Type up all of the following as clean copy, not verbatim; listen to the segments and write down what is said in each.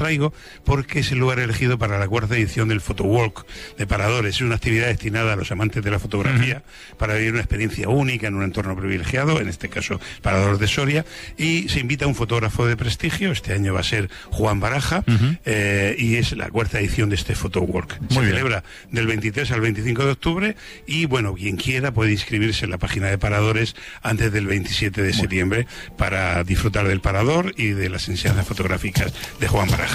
traigo porque es el lugar elegido para la 4ª edición del Photowalk de Paradores. Es una actividad destinada a los amantes de la fotografía para vivir una experiencia única en un entorno privilegiado, en este caso Paradores de Soria, y se invita a un fotógrafo de prestigio. Este año va a ser Juan Baraja, y es la 4ª edición de este Photowalk. Se celebra del 23 al 25 de octubre y, bueno, quien quiera puede inscribirse en la página de Paradores antes del 27 de septiembre para disfrutar del Parador y de las enseñanzas fotográficas de Juan Baraja.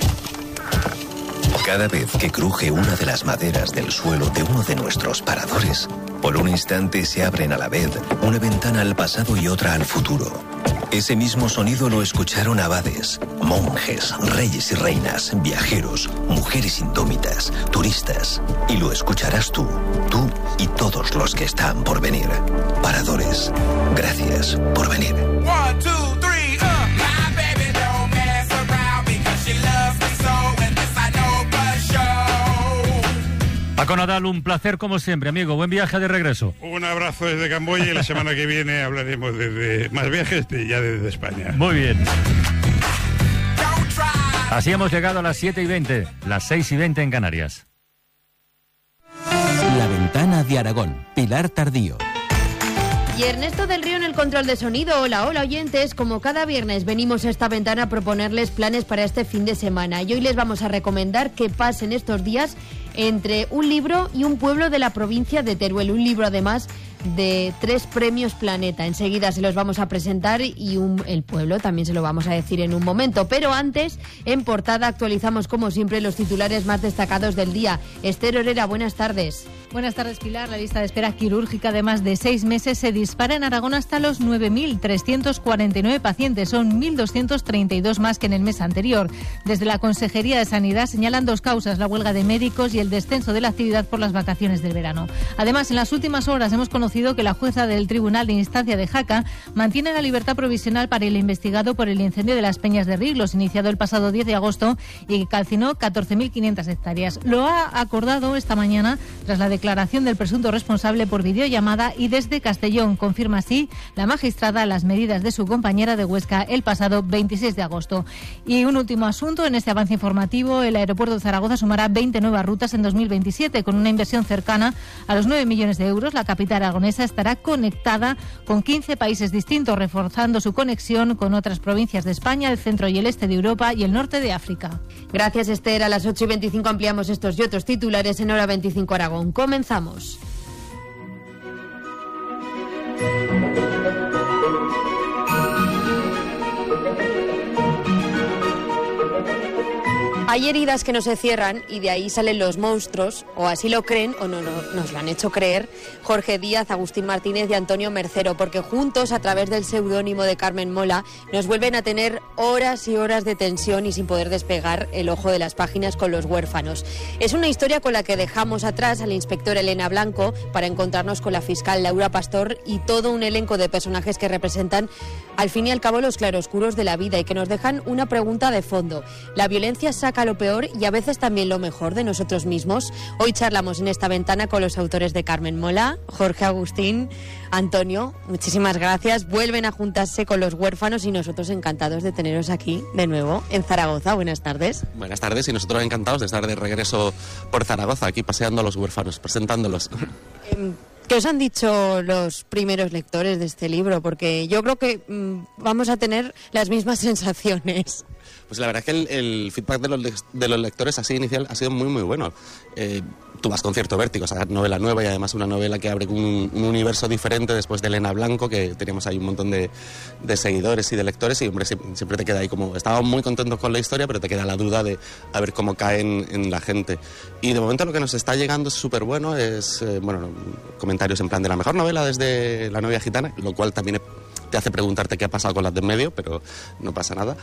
Cada vez que cruje una de las maderas del suelo de uno de nuestros paradores, por un instante se abren a la vez una ventana al pasado y otra al futuro. Ese mismo sonido lo escucharon abades, monjes, reyes y reinas, viajeros, mujeres indómitas, turistas. Y lo escucharás tú y todos los que están por venir. Paradores, gracias por venir. 1, 2, 3, my baby don't mess around because she loves me so, and this I know for sure. Paco Nadal, un placer como siempre, amigo. Buen viaje de regreso. Un abrazo desde Camboya y la semana que viene hablaremos de más viajes ya desde España. Muy bien. Así hemos llegado a las 7:20, las 6:20 en Canarias. La Ventana de Aragón, Pilar Tardío. Y Ernesto del Río en el control de sonido. Hola, hola oyentes, como cada viernes venimos a esta ventana a proponerles planes para este fin de semana y hoy les vamos a recomendar que pasen estos días entre un libro y un pueblo de la provincia de Teruel, un libro además de 3 premios Planeta. Enseguida se los vamos a presentar y el pueblo también se lo vamos a decir en un momento, pero antes en portada actualizamos como siempre los titulares más destacados del día. Esther Herrera, buenas tardes. Buenas tardes, Pilar. La lista de espera quirúrgica de más de 6 meses se dispara en Aragón hasta los 9.349 pacientes. Son 1.232 más que en el mes anterior. Desde la Consejería de Sanidad señalan 2 causas, la huelga de médicos y el descenso de la actividad por las vacaciones del verano. Además, en las últimas horas hemos conocido que la jueza del Tribunal de Instancia de Jaca mantiene la libertad provisional para el investigado por el incendio de las Peñas de Riglos, iniciado el pasado 10 de agosto y que calcinó 14.500 hectáreas. Lo ha acordado esta mañana tras la declaración del presunto responsable por videollamada y desde Castellón. Confirma así la magistrada las medidas de su compañera de Huesca el pasado 26 de agosto. Y un último asunto en este avance informativo: el aeropuerto de Zaragoza sumará 20 nuevas rutas en 2027 con una inversión cercana a los 9 millones de euros. La capital aragonesa estará conectada con 15 países distintos, reforzando su conexión con otras provincias de España, el centro y el este de Europa y el norte de África. Gracias, Esther. A las 8:25 ampliamos estos y otros titulares en Hora 25 Aragón. Comenzamos. Hay heridas que no se cierran y de ahí salen los monstruos, o así lo creen o no nos lo han hecho creer Jorge Díaz, Agustín Martínez y Antonio Mercero, porque juntos, a través del seudónimo de Carmen Mola, nos vuelven a tener horas y horas de tensión y sin poder despegar el ojo de las páginas con Los huérfanos. Es una historia con la que dejamos atrás a la inspectora Elena Blanco para encontrarnos con la fiscal Laura Pastor y todo un elenco de personajes que representan al fin y al cabo los claroscuros de la vida y que nos dejan una pregunta de fondo. ¿La violencia saca lo peor y a veces también lo mejor de nosotros mismos? Hoy charlamos en esta ventana con los autores de Carmen Mola, Jorge, Agustín, Antonio. Muchísimas gracias. Vuelven a juntarse con Los huérfanos y nosotros encantados de teneros aquí de nuevo en Zaragoza. Buenas tardes. Buenas tardes y nosotros encantados de estar de regreso por Zaragoza, aquí paseando a los huérfanos, presentándolos. ¿Qué os han dicho los primeros lectores de este libro? Porque yo creo que vamos a tener las mismas sensaciones. Pues la verdad es que el feedback de los lectores así inicial ha sido muy muy bueno. Tú vas con cierto vértigo, o sea, novela nueva y además una novela que abre un universo diferente después de Elena Blanco, que teníamos ahí un montón de seguidores y de lectores y hombre, siempre te queda ahí como... Estábamos muy contentos con la historia, pero te queda la duda de a ver cómo cae en la gente. Y de momento lo que nos está llegando es súper bueno, es comentarios en plan de la mejor novela desde La novia gitana, lo cual también te hace preguntarte qué ha pasado con las de en medio, pero no pasa nada.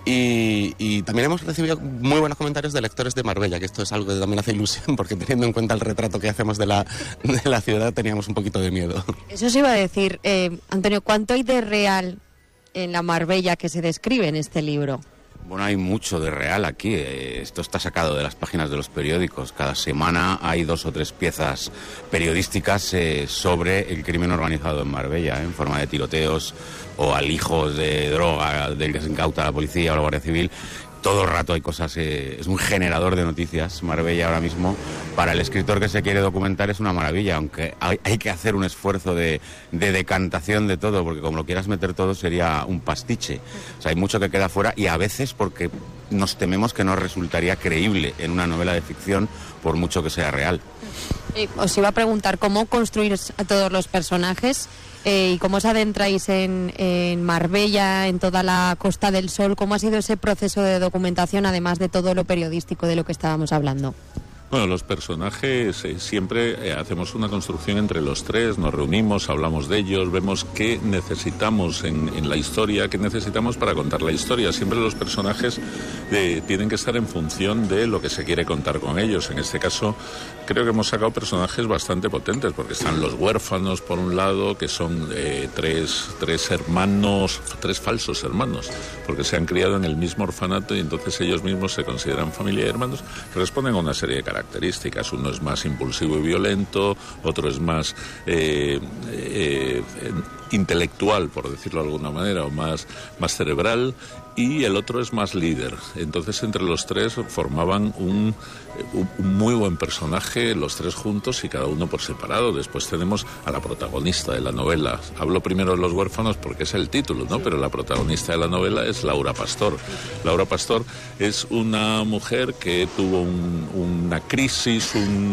Y también hemos recibido muy buenos comentarios de lectores de Marbella, que esto es algo que también hace ilusión, porque teniendo en cuenta el retrato que hacemos de la ciudad, teníamos un poquito de miedo. Eso os iba a decir, Antonio, ¿cuánto hay de real en la Marbella que se describe en este libro? Bueno, hay mucho de real aquí. Esto está sacado de las páginas de los periódicos. Cada semana hay 2 o 3 piezas periodísticas sobre el crimen organizado en Marbella, en forma de tiroteos o alijos de droga del que se incauta la policía o la Guardia Civil. todo el rato hay cosas, es un generador de noticias. Marbella ahora mismo, para el escritor que se quiere documentar, es una maravilla, aunque hay que hacer un esfuerzo de decantación de todo, porque como lo quieras meter todo sería un pastiche. O sea, hay mucho que queda fuera, y a veces porque nos tememos que no resultaría creíble en una novela de ficción, por mucho que sea real. Os iba a preguntar cómo construir a todos los personajes y cómo os adentráis en Marbella, en toda la Costa del Sol. ¿Cómo ha sido ese proceso de documentación, además de todo lo periodístico de lo que estábamos hablando? Bueno, los personajes siempre hacemos una construcción entre los tres, nos reunimos, hablamos de ellos, vemos qué necesitamos en la historia, qué necesitamos para contar la historia. Siempre los personajes tienen que estar en función de lo que se quiere contar con ellos. En este caso, creo que hemos sacado personajes bastante potentes, porque están los huérfanos, por un lado, que son tres hermanos, tres falsos hermanos, porque se han criado en el mismo orfanato y entonces ellos mismos se consideran familia y hermanos, que responden a una serie de características. Uno es más impulsivo y violento, otro es más intelectual, por decirlo de alguna manera, o más cerebral, y el otro es más líder. Entonces, entre los tres formaban un muy buen personaje, los tres juntos y cada uno por separado. Después tenemos a la protagonista de la novela. Hablo primero de los huérfanos porque es el título, ¿no? Pero la protagonista de la novela es Laura Pastor. Laura Pastor es una mujer que tuvo una crisis,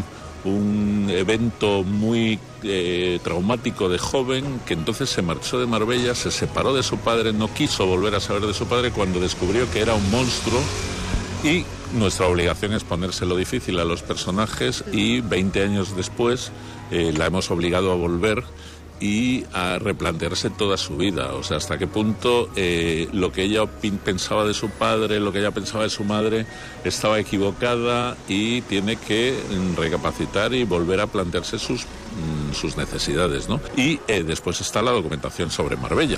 un evento muy traumático de joven, que entonces se marchó de Marbella, se separó de su padre, no quiso volver a saber de su padre cuando descubrió que era un monstruo, y nuestra obligación es ponérselo difícil a los personajes, y 20 años después la hemos obligado a volver y a replantearse toda su vida, o sea, hasta qué punto lo que ella pensaba de su padre, lo que ella pensaba de su madre, estaba equivocada, y tiene que recapacitar y volver a plantearse sus necesidades, ¿no? Y después está la documentación sobre Marbella.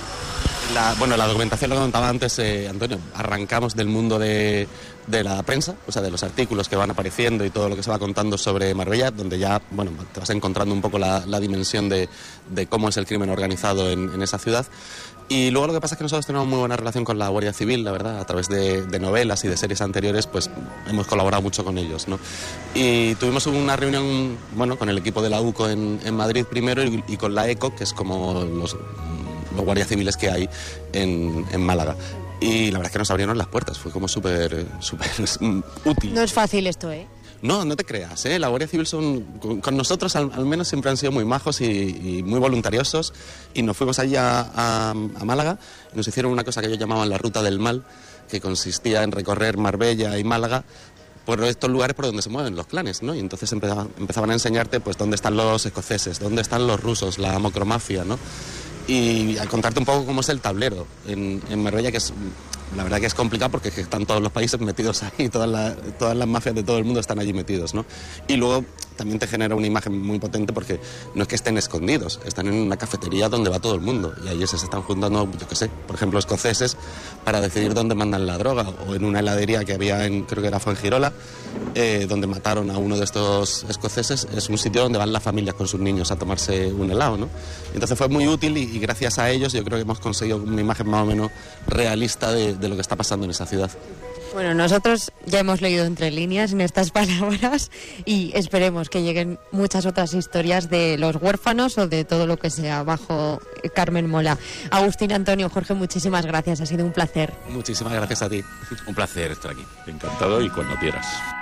La documentación, lo que contaba antes Antonio, arrancamos del mundo de la prensa, o sea, de los artículos que van apareciendo y todo lo que se va contando sobre Marbella, donde ya, bueno, te vas encontrando un poco la dimensión de cómo es el crimen organizado en esa ciudad. Y luego lo que pasa es que nosotros tenemos muy buena relación con la Guardia Civil, la verdad, a través de novelas y de series anteriores, pues hemos colaborado mucho con ellos, ¿no? Y tuvimos una reunión, bueno, con el equipo de la UCO en Madrid primero, y con la ECO, que es como los guardias civiles que hay en Málaga. Y la verdad es que nos abrieron las puertas, fue como súper útil. No es fácil esto, ¿eh? No te creas, ¿eh? La Guardia Civil con nosotros al menos siempre han sido muy majos y muy voluntariosos, y nos fuimos allí a Málaga, y nos hicieron una cosa que ellos llamaban la Ruta del Mal, que consistía en recorrer Marbella y Málaga por estos lugares por donde se mueven los clanes, ¿no? Y entonces empezaban a enseñarte pues dónde están los escoceses, dónde están los rusos, la mocromafia, ¿no? Y a contarte un poco cómo es el tablero en Marbella, que es, la verdad que es complicado porque están todos los países metidos ahí, todas las mafias de todo el mundo están allí metidos, ¿no? Y luego también te genera una imagen muy potente porque no es que estén escondidos, están en una cafetería donde va todo el mundo, y ahí se están juntando, yo qué sé, por ejemplo, escoceses para decidir dónde mandan la droga, o en una heladería que había creo que era Fuengirola, donde mataron a uno de estos escoceses. Es un sitio donde van las familias con sus niños a tomarse un helado, ¿no? Entonces fue muy útil, y gracias a ellos yo creo que hemos conseguido una imagen más o menos realista de lo que está pasando en esa ciudad. Bueno, nosotros ya hemos leído entre líneas en estas palabras, y esperemos que lleguen muchas otras historias de los huérfanos o de todo lo que sea bajo Carmen Mola. Agustín, Antonio, Jorge, muchísimas gracias, ha sido un placer. Muchísimas gracias a ti. Un placer estar aquí. Encantado, y cuando quieras.